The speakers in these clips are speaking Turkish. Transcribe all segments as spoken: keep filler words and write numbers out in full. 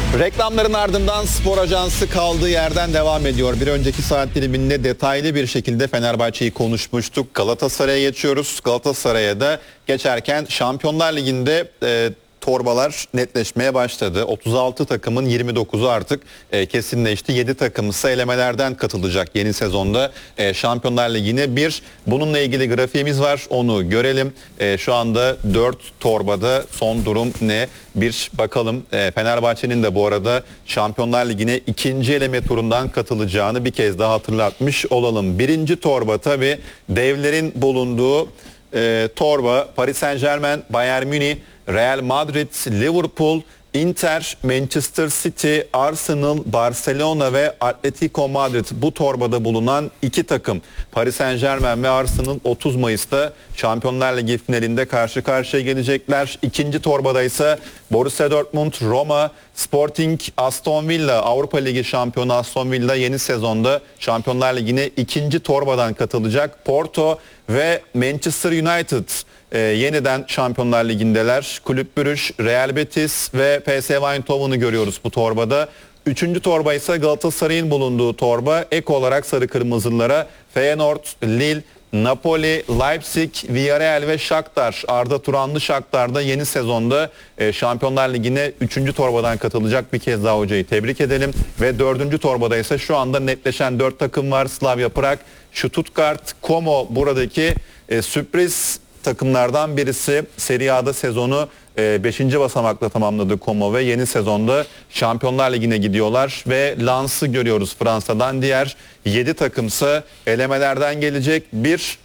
Reklamların ardından Spor Ajansı kaldığı yerden devam ediyor. Bir önceki saat diliminde detaylı bir şekilde Fenerbahçe'yi konuşmuştuk. Galatasaray'a geçiyoruz. Galatasaray'a da geçerken Şampiyonlar Ligi'nde e, torbalar netleşmeye başladı. otuz altı takımın yirmi dokuzu artık e, kesinleşti. yedi takım ise elemelerden katılacak yeni sezonda e, Şampiyonlar Ligi'ne. Bir, bununla ilgili grafiğimiz var. Onu görelim. E, şu anda dört torbada son durum ne? Bir bakalım. E, Fenerbahçe'nin de bu arada Şampiyonlar Ligi'ne ikinci eleme turundan katılacağını bir kez daha hatırlatmış olalım. Birinci torba tabii devlerin bulunduğu e, torba. Paris Saint-Germain, Bayern Münih, Real Madrid, Liverpool, Inter, Manchester City, Arsenal, Barcelona ve Atletico Madrid bu torbada bulunan iki takım. Paris Saint-Germain ve Arsenal otuz Mayıs'ta Şampiyonlar Ligi finalinde karşı karşıya gelecekler. İkinci torbada ise Borussia Dortmund, Roma, Sporting, Aston Villa, Avrupa Ligi şampiyonu Aston Villa yeni sezonda Şampiyonlar Ligi'ne ikinci torbadan katılacak. Porto ve Manchester United Ee, yeniden Şampiyonlar Ligi'ndeler. Kulüp Brugge, Real Betis ve P S V Eindhoven'ı görüyoruz bu torbada. Üçüncü torba ise Galatasaray'ın bulunduğu torba. Ek olarak sarı kırmızılara Feyenoord, Lille, Napoli, Leipzig, Villarreal ve Shakhtar. Arda Turanlı Shakhtar'da yeni sezonda e, Şampiyonlar Ligi'ne üçüncü torbadan katılacak. Bir kez daha hocayı tebrik edelim. Ve dördüncü torbada ise şu anda netleşen dört takım var. Slavia Prag, Stuttgart, Como buradaki e, sürpriz takımlardan birisi. Serie A'da sezonu beşinci basamakla tamamladı Como ve yeni sezonda Şampiyonlar Ligi'ne gidiyorlar ve Lens'ı görüyoruz Fransa'dan. Diğer yedi takımsa elemelerden gelecek. Bir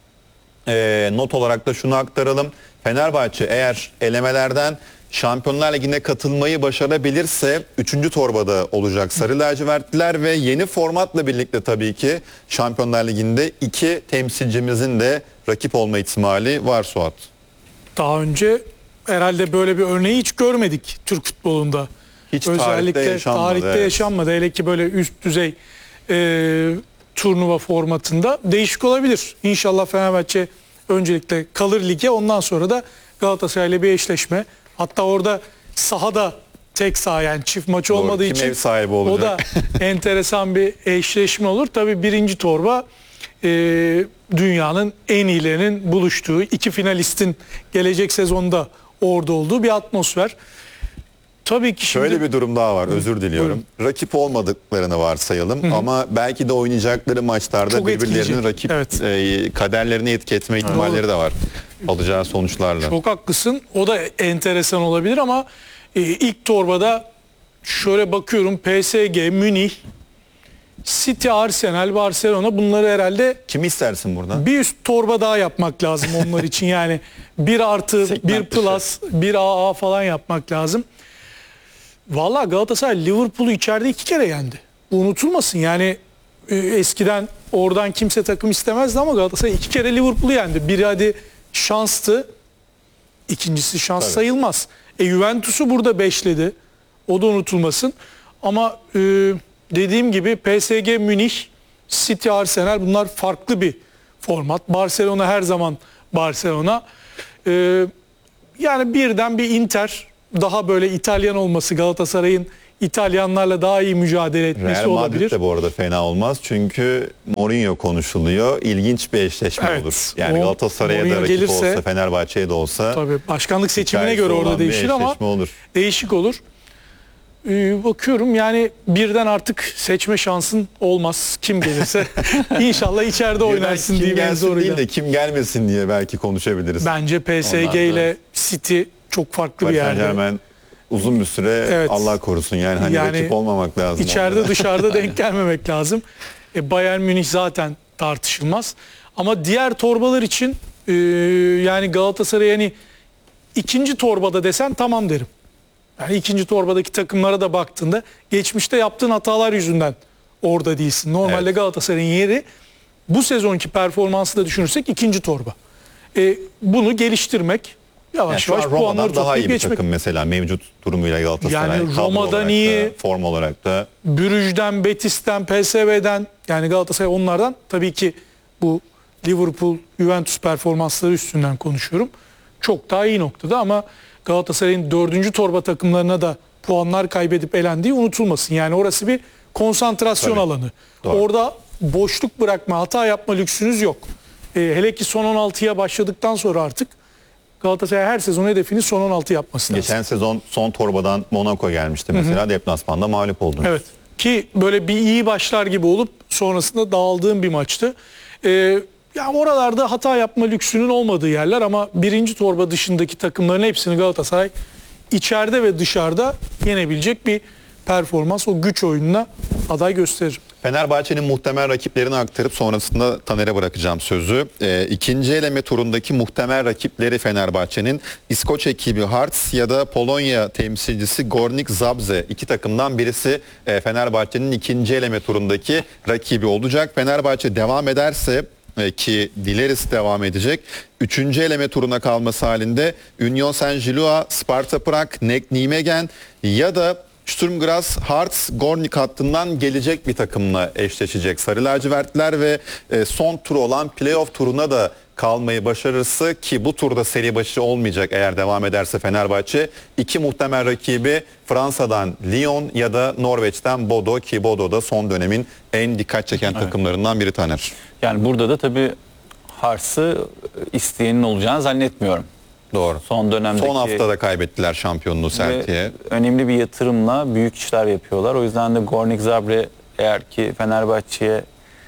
e, not olarak da şunu aktaralım. Fenerbahçe eğer elemelerden Şampiyonlar Ligi'ne katılmayı başarabilirse üçüncü torbada olacak Sarı Lacivertliler ve yeni formatla birlikte tabii ki Şampiyonlar Ligi'nde iki temsilcimizin de rakip olma ihtimali var Suat. Daha önce herhalde böyle bir örneği hiç görmedik Türk futbolunda. Hiç Özellikle tarihte yaşanmadı. Tarihte evet. yaşanmadı. Hele ki böyle üst düzey e, turnuva formatında değişik olabilir. İnşallah Fenerbahçe öncelikle kalır lige, ondan sonra da Galatasaray'la bir eşleşme. Hatta orada sahada tek saha, yani çift maçı Doğru, olmadığı kim için ev sahibi olacak? o da enteresan bir eşleşme olur. Tabii birinci torba e, dünyanın en iyilerinin buluştuğu, iki finalistin gelecek sezonda orada olduğu bir atmosfer. Tabii ki şimdi... Şöyle bir durum daha var, özür diliyorum. Buyurun. Rakip olmadıklarını varsayalım Hı-hı. ama belki de oynayacakları maçlarda Çok birbirlerinin etkileyecek. rakip evet. e, kaderlerini etki etme ihtimalleri Doğru. de var. Alacağı sonuçlarla. Çok haklısın. O da enteresan olabilir ama e, ilk torbada şöyle bakıyorum: P S G, Münih, City, Arsenal, Barcelona, bunları herhalde... Kimi istersin buradan? Bir üst torba daha yapmak lazım onlar için. Yani bir artı, bir plus, bir A A falan yapmak lazım. Vallahi Galatasaray Liverpool'u içeride iki kere yendi. Bu unutulmasın. Yani e, eskiden oradan kimse takım istemezdi ama Galatasaray iki kere Liverpool'u yendi. Biri hadi şanstı, ikincisi şans Tabii. sayılmaz. E, Juventus'u burada beşledi. O da unutulmasın. Ama e, dediğim gibi P S G, Münih, City, Arsenal, bunlar farklı bir format. Barcelona her zaman Barcelona. E, yani birden bir Inter, daha böyle İtalyan olması, Galatasaray'ın İtalyanlarla daha iyi mücadele etmesi Real olabilir. Madrid de bu arada fena olmaz çünkü Mourinho konuşuluyor. İlginç bir eşleşme evet, olur. Yani Galatasaray'a da rakip gelirse, olsa, Fenerbahçe'ye de olsa. Tabii başkanlık seçimine göre orada değişir ama olur. değişik olur. Ee, bakıyorum yani birden artık seçme şansın olmaz. Kim gelirse inşallah içeride oynarsın kim diye gelsin değil de kim gelmesin diye belki konuşabiliriz. Bence P S G ile City çok farklı Paris bir yerde. Hemen uzun bir süre evet. Allah korusun yani hani yani, rakip olmamak lazım. İçeride orada. Dışarıda denk gelmemek lazım. E, Bayern Münih zaten tartışılmaz. Ama diğer torbalar için e, yani Galatasaray yani ikinci torbada desen tamam derim. Yani ikinci torbadaki takımlara da baktığında geçmişte yaptığın hatalar yüzünden orada değilsin. Normalde evet. Galatasaray'ın yeri, bu sezonki performansı da düşünürsek ikinci torba. E, bunu geliştirmek, yavaş yani yavaş puanları daha iyi bir geçmek. takım mesela mevcut durumuyla Galatasaray. Yani Roma'dan iyi, form olarak da. Brugge'den, Betis'ten, P S V'den, yani Galatasaray onlardan, tabii ki bu Liverpool, Juventus performansları üstünden konuşuyorum. Çok daha iyi noktada ama Galatasaray'ın dördüncü torba takımlarına da puanlar kaybedip elendiği unutulmasın. Yani orası bir konsantrasyon Tabii. alanı. Doğru. Orada boşluk bırakma, hata yapma lüksünüz yok. E, hele ki son on altıya başladıktan sonra artık Galatasaray her sezon hedefini son on altı yapması lazım. Geçen sezon son torbadan Monaco gelmişti mesela. Hı hı. Deplasmanda mağlup oldunuz. Evet. Ki böyle bir iyi başlar gibi olup sonrasında dağıldığım bir maçtı. Ee, ya oralarda hata yapma lüksünün olmadığı yerler ama birinci torba dışındaki takımların hepsini Galatasaray içeride ve dışarıda yenebilecek bir performans, o güç oyununa aday gösterir. Fenerbahçe'nin muhtemel rakiplerini aktarıp sonrasında Taner'e bırakacağım sözü. E, ikinci eleme turundaki muhtemel rakipleri Fenerbahçe'nin İskoç ekibi Hearts ya da Polonya temsilcisi Górnik Zabrze. İki takımdan birisi e, Fenerbahçe'nin ikinci eleme turundaki rakibi olacak. Fenerbahçe devam ederse e, ki dileriz devam edecek. Üçüncü eleme turuna kalması halinde Union Saint-Gilloise, Sparta Prag, N E C Nijmegen ya da Sturm Graz, Hearts, Górnik hattından gelecek bir takımla eşleşecek Sarı Lacivertliler ve e, son tur olan playoff turuna da kalmayı başarırsa, ki bu turda seri başı olmayacak eğer devam ederse Fenerbahçe, iki muhtemel rakibi Fransa'dan Lyon ya da Norveç'ten Bodo, ki Bodo da son dönemin en dikkat çeken evet. takımlarından biri Taner. Yani burada da tabii Hearts'ı isteyenin olacağını zannetmiyorum. Doğru. Son dönemdeki son haftada kaybettiler şampiyonluğu Celtic'e. Önemli bir yatırımla büyük işler yapıyorlar. O yüzden de Górnik Zabrze eğer ki Fenerbahçe'ye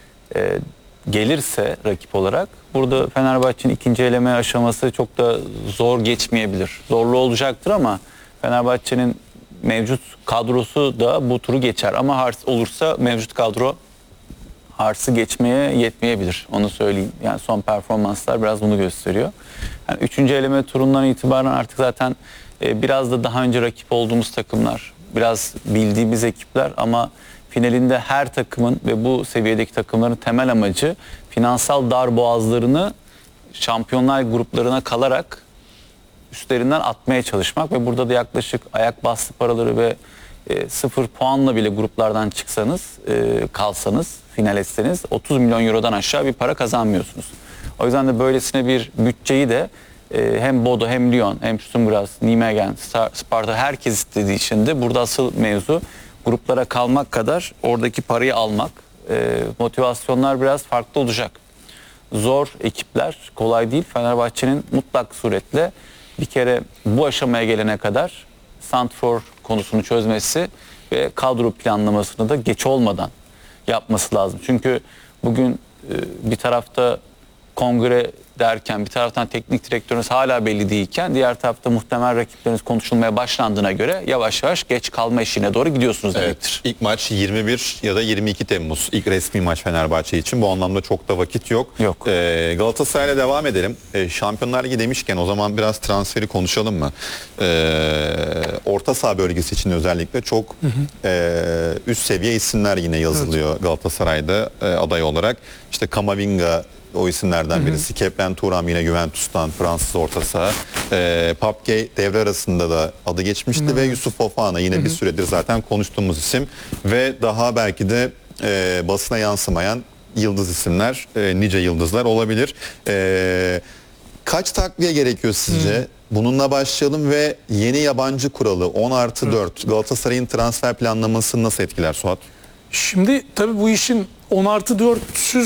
e, gelirse rakip olarak, burada Fenerbahçe'nin ikinci eleme aşaması çok da zor geçmeyebilir. Zorlu olacaktır ama Fenerbahçe'nin mevcut kadrosu da bu turu geçer. Ama Hearts olursa mevcut kadro Hearts'ı geçmeye yetmeyebilir. Onu söyleyeyim. Yani son performanslar biraz bunu gösteriyor. Yani üçüncü eleme turundan itibaren artık zaten e, biraz da daha önce rakip olduğumuz takımlar, biraz bildiğimiz ekipler ama finalinde her takımın ve bu seviyedeki takımların temel amacı finansal darboğazlarını şampiyonlar gruplarına kalarak üstlerinden atmaya çalışmak ve burada da yaklaşık ayak bastı paraları ve e, sıfır puanla bile gruplardan çıksanız, e, kalsanız, final etseniz otuz milyon eurodan aşağı bir para kazanmıyorsunuz. O yüzden de böylesine bir bütçeyi de e, hem Bodo hem Lyon hem Sturm Graz, Nijmegen, Sparta herkes istediği için de burada asıl mevzu gruplara kalmak kadar oradaki parayı almak. E, motivasyonlar biraz farklı olacak. Zor ekipler, kolay değil. Fenerbahçe'nin mutlak suretle bir kere bu aşamaya gelene kadar santrfor konusunu çözmesi ve kadro planlamasını da geç olmadan yapması lazım. Çünkü bugün e, bir tarafta kongre derken bir taraftan teknik direktörünüz hala belli değilken diğer tarafta muhtemel rakipleriniz konuşulmaya başlandığına göre yavaş yavaş geç kalma işine doğru gidiyorsunuz demektir. Evet, ilk maç yirmi bir ya da yirmi iki Temmuz. İlk resmi maç Fenerbahçe için. Bu anlamda çok da vakit yok. Yok. Ee, Galatasaray'la devam edelim. Ee, Şampiyonlar Ligi demişken o zaman biraz transferi konuşalım mı? Ee, orta saha bölgesi için özellikle çok hı hı. E, üst seviye isimler yine yazılıyor evet. Galatasaray'da e, aday olarak. İşte Kamavinga o isimlerden birisi. Keplen Thuram yine Juventus'tan, Fransız orta saha. E, Papke devre arasında da adı geçmişti hı. ve Yusuf Fofana yine hı hı. bir süredir zaten konuştuğumuz isim ve daha belki de e, basına yansımayan yıldız isimler, e, nice yıldızlar olabilir. E, kaç takviye gerekiyor sizce? Hı. Bununla başlayalım ve yeni yabancı kuralı on artı dört Galatasaray'ın transfer planlamasını nasıl etkiler Suat? Şimdi tabii bu işin on artı dörtsüz